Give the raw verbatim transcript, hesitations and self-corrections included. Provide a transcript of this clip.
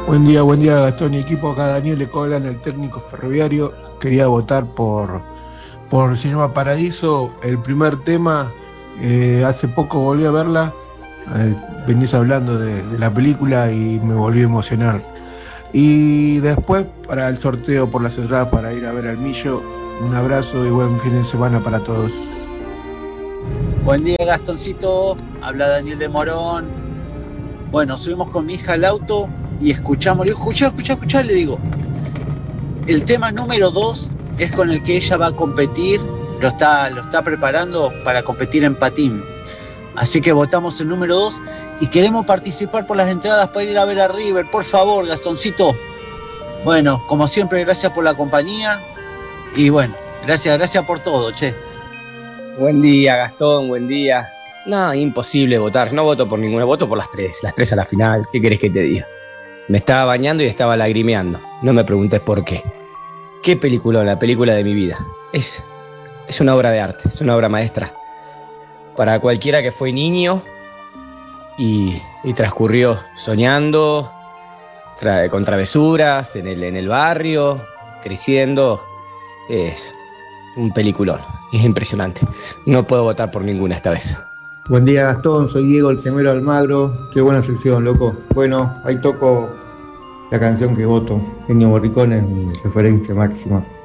Buen día, buen día Gastón y equipo. Acá Daniel Lecolan, el técnico ferroviario. Quería votar por, por Cinema Paradiso, el primer tema. Eh, hace poco volví a verla. Eh, venís hablando de, de la película y me volví a emocionar. Y después, para el sorteo por las entradas para ir a ver al Millo, un abrazo y buen fin de semana para todos. Buen día, Gastoncito. Habla Daniel de Morón. Bueno, subimos con mi hija al auto y escuchamos. Le digo, escuchá, escuchá, escuchá, le digo. El tema número dos es con el que ella va a competir. Lo está, lo está preparando para competir en patín. Así que votamos el número dos y queremos participar por las entradas para ir a ver a River. Por favor, Gastoncito. Bueno, como siempre, gracias por la compañía. Y bueno, gracias, gracias por todo, che. Buen día, Gastón, buen día. No, imposible votar. No voto por ninguna, voto por las tres. Las tres a la final. ¿Qué querés que te diga? Me estaba bañando y estaba lagrimeando. No me preguntes por qué. ¿Qué película? La película de mi vida. Es, es una obra de arte, es una obra maestra. Para cualquiera que fue niño y, y transcurrió soñando, tra- con travesuras, en el, en el barrio, creciendo. Es un peliculón. Es impresionante. No puedo votar por ninguna esta vez. Buen día Gastón, soy Diego el Gemelo Almagro. Qué buena sección, loco. Bueno, ahí toco la canción que voto. Ennio Morricone es mi referencia máxima.